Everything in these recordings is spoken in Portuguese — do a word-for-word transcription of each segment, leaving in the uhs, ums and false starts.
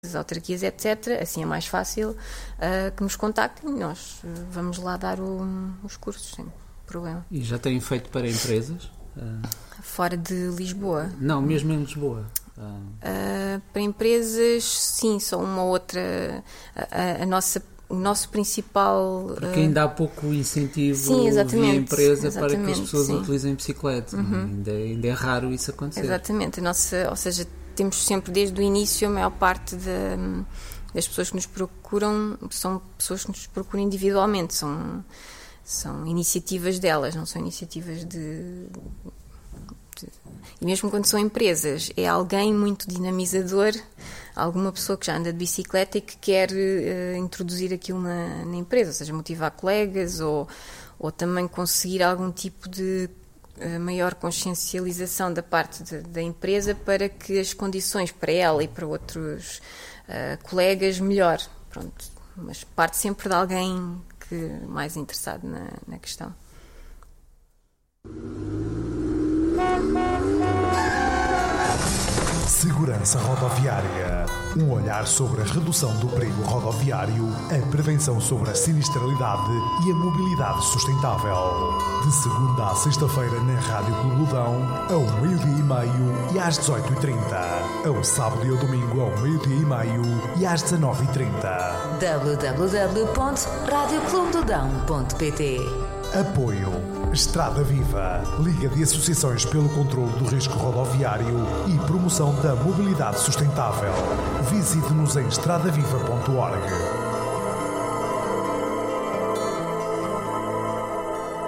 as autarquias, etcétera. Assim é mais fácil uh, que nos contactem e nós uh, vamos lá dar o, os cursos, sem problema. E já têm feito para empresas? Uh... Fora de Lisboa? Não, mesmo em Lisboa. Uh... Uh, para empresas, sim, só uma outra. A, a, a nossa, o nosso principal... Uh... Porque ainda há pouco incentivo sim, via empresa exatamente, para que as pessoas sim. utilizem bicicleta. Uhum. Ainda, ainda é raro isso acontecer. Exatamente. A nossa, ou seja, temos sempre desde o início a maior parte de, das pessoas que nos procuram são pessoas que nos procuram individualmente, são, são iniciativas delas, não são iniciativas de, de... E mesmo quando são empresas, é alguém muito dinamizador, alguma pessoa que já anda de bicicleta e que quer uh, introduzir aquilo na, na empresa, ou seja, motivar colegas ou, ou também conseguir algum tipo de a maior consciencialização da parte de, da empresa para que as condições para ela e para outros uh, colegas melhor. Pronto, mas parte sempre de alguém que mais interessado na, na questão. Segurança Rodoviária. Um olhar sobre a redução do perigo rodoviário, a prevenção sobre a sinistralidade e a mobilidade sustentável. De segunda à sexta-feira na Rádio Clube do Dão, ao meio-dia e meio e às dezoito e trinta. Ao sábado e ao domingo, ao meio-dia e meio e às dezanove e trinta. w w w ponto rádio clube do dão ponto p t. Apoio Estrada Viva, Liga de Associações pelo Controlo do Risco Rodoviário e Promoção da Mobilidade Sustentável. Visite-nos em estradaviva ponto org.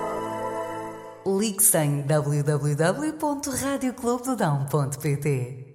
Ligue-se em w w w ponto rádio clube do dão ponto p t.